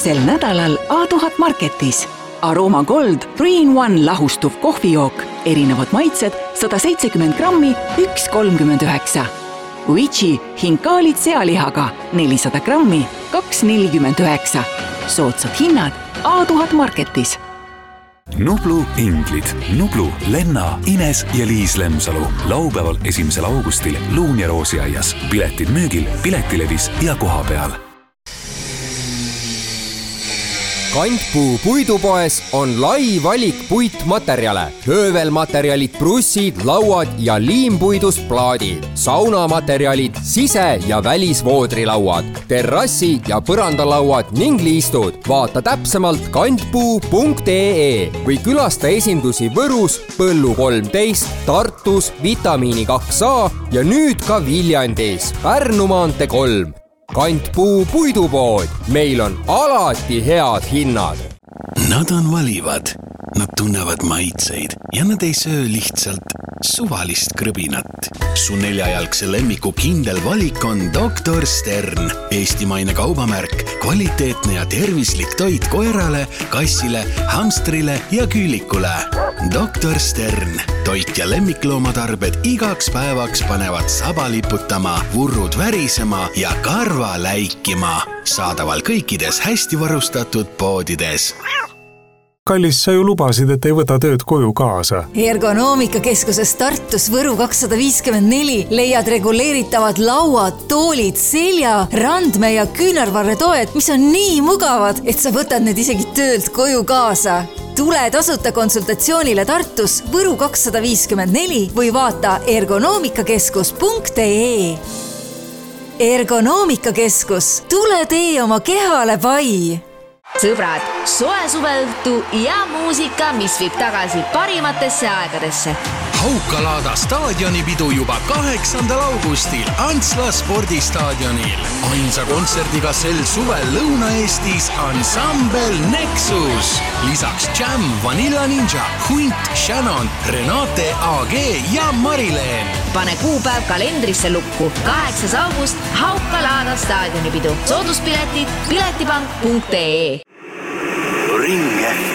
sel nädalal A1000 Marketis. Aroma Gold 3-in-1 lahustuv kohvijook. Erinevad maitsed 170 grammi, 1,39. Uichi hinkaalid sealihaga 400 grammi, 2,49. Soodsad hinnad A1000 Marketis. Nublu inglid. Nublu, Lenna, Ines ja Liis Lemsalu. Laupäeval 1. augustil Luun ja Roosiaias. Piletid müügil, Piletilevis ja koha peal. Kantpuu puidupoes on lai valik puitmaterjale. Höövelmaterjalid, brussid, lauad ja liimpuidust plaadid. Saunamaterjalid, sise- ja välisvoodrilauad, terrassi- ja põrandalauad ning liistud. Vaata täpsemalt kantpuu.ee või külasta esindusi Võrus, Põllu 13, Tartus, Vitamiini 2A ja nüüd ka Viljandis, Pärnu maantee 3. Kantpuu puidupood. Meil on alati head hinnad. Nad on valivad. Nad tunnevad maitseid ja nad ei söö lihtsalt suvalist krõbinat. Su 4-jalgse lemmiku kindel valik on Dr. Stern. Eestimaine kaubamärk, kvaliteetne ja tervislik toit koerale, kassile, hamstrile ja küülikule. Dr. Stern. Toit ja lemmikloomatarbed igaks päevaks panevad saba liputama, vurrud värisema ja karva läikima. Saadaval kõikides hästi varustatud poodides. Kallis, sa ju lubasid, et ei võta tööd koju kaasa. Ergonoomikakeskuses Tartus Võru 254 leiad reguleeritavad lauad, toolid, selja, randme ja küünarvarre toed, mis on nii mugavad, et sa võtad need isegi töölt koju kaasa. Tule tasuta konsultatsioonile Tartus Võru 254 või vaata ergonoomikakeskus.ee. Ergonoomikakeskus. Tule tee oma kehale pai. Sõbrad, soe suveõhtu ja muusika, mis viib tagasi parimatesse aegadesse. Haukalaada staadionipidu juba 8. augustil Antsla spordistaadionil. Ainsa kontserdiga sel suvel Lõuna-Eestis ansambel Nexus. Lisaks Jam, Vanilla Ninja, Hunt, Shannon, Renate AG ja Marileen. Pane kuupäev kalendrisse lukku. 8. august Haukalaada staadionipidu. Sooduspiletid piletipank.ee. Ring